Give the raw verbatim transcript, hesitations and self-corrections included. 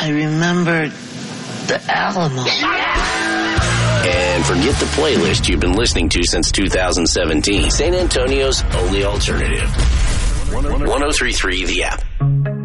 I remembered the Alamo. And forget the playlist you've been listening to since two thousand seventeen. San Antonio's only alternative. one oh three point three The App.